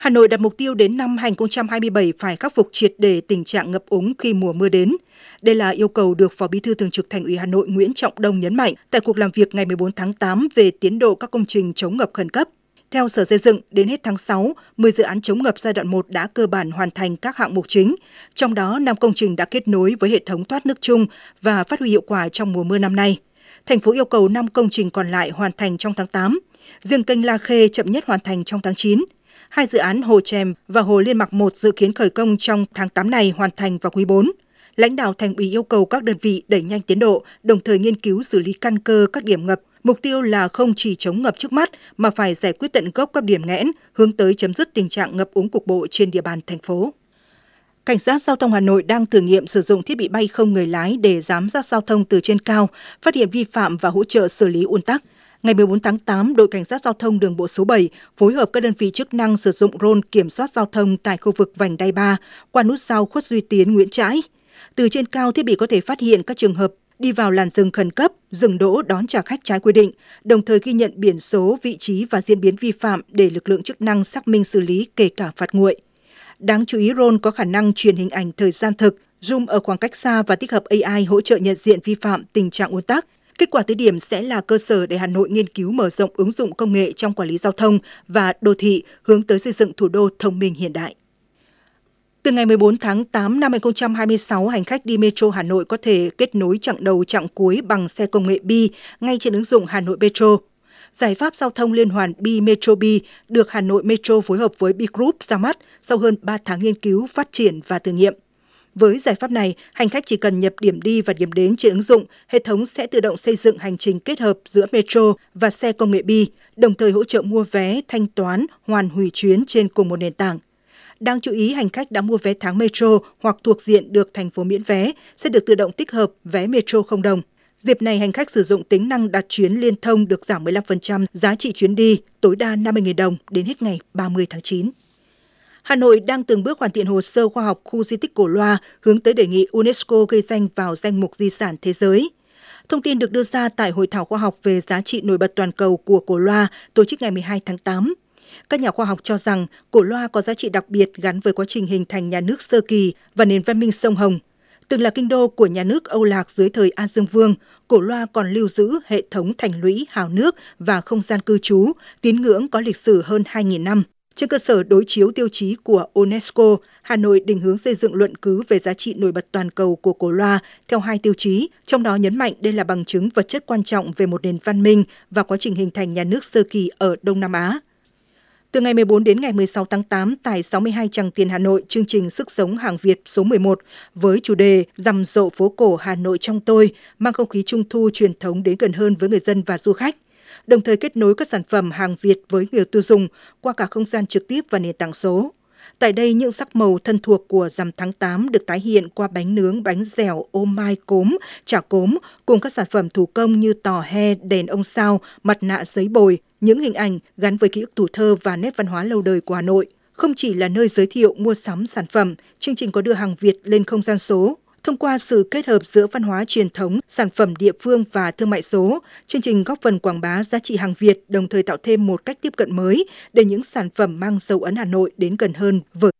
Hà Nội đặt mục tiêu đến năm 2027 phải khắc phục triệt để tình trạng ngập úng khi mùa mưa đến. Đây là yêu cầu được Phó Bí thư Thường trực Thành ủy Hà Nội Nguyễn Trọng Đông nhấn mạnh tại cuộc làm việc ngày 14 tháng 8 về tiến độ các công trình chống ngập khẩn cấp. Theo Sở Xây dựng, đến hết tháng 6, 10 dự án chống ngập giai đoạn 1 đã cơ bản hoàn thành các hạng mục chính. Trong đó, 5 công trình đã kết nối với hệ thống thoát nước chung và phát huy hiệu quả trong mùa mưa năm nay. Thành phố yêu cầu 5 công trình còn lại hoàn thành trong tháng 8. Riêng kênh La Khê chậm nhất hoàn thành trong tháng 9. 2 dự án Hồ Tràm và Hồ Liên Mạc 1 dự kiến khởi công trong tháng 8 này hoàn thành vào quý 4. Lãnh đạo Thành ủy yêu cầu các đơn vị đẩy nhanh tiến độ, đồng thời nghiên cứu xử lý căn cơ các điểm ngập. Mục tiêu là không chỉ chống ngập trước mắt mà phải giải quyết tận gốc các điểm nghẽn, hướng tới chấm dứt tình trạng ngập úng cục bộ trên địa bàn thành phố. Cảnh sát Giao thông Hà Nội đang thử nghiệm sử dụng thiết bị bay không người lái để giám sát giao thông từ trên cao, phát hiện vi phạm và hỗ trợ xử lý ùn tắc. Ngày 14 tháng 8, đội Cảnh sát Giao thông đường bộ số 7 phối hợp các đơn vị chức năng sử dụng drone kiểm soát giao thông tại khu vực vành đai 3 qua nút giao Khuất Duy Tiến, Nguyễn Trãi. Từ trên cao, thiết bị có thể phát hiện các trường hợp đi vào làn dừng khẩn cấp, dừng đỗ đón trả khách trái quy định, đồng thời ghi nhận biển số, vị trí và diễn biến vi phạm để lực lượng chức năng xác minh xử lý, kể cả phạt nguội. Đáng chú ý, drone có khả năng truyền hình ảnh thời gian thực, zoom ở khoảng cách xa và tích hợp AI hỗ trợ nhận diện vi phạm, tình trạng ùn tắc. Kết quả thí điểm sẽ là cơ sở để Hà Nội nghiên cứu mở rộng ứng dụng công nghệ trong quản lý giao thông và đô thị, hướng tới xây dựng thủ đô thông minh hiện đại. Từ ngày 14 tháng 8 năm 2026, hành khách đi Metro Hà Nội có thể kết nối chặng đầu chặng cuối bằng xe công nghệ Bi ngay trên ứng dụng Hà Nội Metro. Giải pháp giao thông liên hoàn Bi Metro Bi được Hà Nội Metro phối hợp với Bi Group ra mắt sau hơn 3 tháng nghiên cứu, phát triển và thử nghiệm. Với giải pháp này, hành khách chỉ cần nhập điểm đi và điểm đến trên ứng dụng, hệ thống sẽ tự động xây dựng hành trình kết hợp giữa Metro và xe công nghệ Bi, đồng thời hỗ trợ mua vé, thanh toán, hoàn hủy chuyến trên cùng một nền tảng. Đáng chú ý, hành khách đã mua vé tháng Metro hoặc thuộc diện được thành phố miễn vé sẽ được tự động tích hợp vé Metro không đồng. Dịp này, hành khách sử dụng tính năng đặt chuyến liên thông được giảm 15% giá trị chuyến đi, tối đa 50.000 đồng đến hết ngày 30 tháng 9. Hà Nội đang từng bước hoàn thiện hồ sơ khoa học khu di tích Cổ Loa hướng tới đề nghị UNESCO ghi danh vào danh mục di sản thế giới. Thông tin được đưa ra tại Hội thảo khoa học về giá trị nổi bật toàn cầu của Cổ Loa tổ chức ngày 12 tháng 8. Các nhà khoa học cho rằng Cổ Loa có giá trị đặc biệt gắn với quá trình hình thành nhà nước sơ kỳ và nền văn minh sông Hồng. Từng là kinh đô của nhà nước Âu Lạc dưới thời An Dương Vương, Cổ Loa còn lưu giữ hệ thống thành lũy, hào nước và không gian cư trú, tín ngưỡng có lịch sử hơn 2.000 năm. Trên cơ sở đối chiếu tiêu chí của UNESCO, Hà Nội định hướng xây dựng luận cứ về giá trị nổi bật toàn cầu của Cổ Loa theo 2 tiêu chí, trong đó nhấn mạnh đây là bằng chứng vật chất quan trọng về một nền văn minh và quá trình hình thành nhà nước sơ kỳ ở Đông Nam Á. Từ ngày 14 đến ngày 16 tháng 8, tại 62 Tràng Tiền Hà Nội, chương trình Sức sống hàng Việt số 11 với chủ đề Rằm rộ phố cổ Hà Nội trong tôi, mang không khí Trung thu truyền thống đến gần hơn với người dân và du khách, đồng thời kết nối các sản phẩm hàng Việt với người tiêu dùng qua cả không gian trực tiếp và nền tảng số. Tại đây, những sắc màu thân thuộc của rằm tháng 8 được tái hiện qua bánh nướng, bánh dẻo, ô mai cốm, chả cốm, cùng các sản phẩm thủ công như tò he, đèn ông sao, mặt nạ giấy bồi, những hình ảnh gắn với ký ức tuổi thơ và nét văn hóa lâu đời của Hà Nội. Không chỉ là nơi giới thiệu mua sắm sản phẩm, chương trình có đưa hàng Việt lên không gian số. Thông qua sự kết hợp giữa văn hóa truyền thống, sản phẩm địa phương và thương mại số, chương trình góp phần quảng bá giá trị hàng Việt, đồng thời tạo thêm một cách tiếp cận mới để những sản phẩm mang dấu ấn Hà Nội đến gần hơn với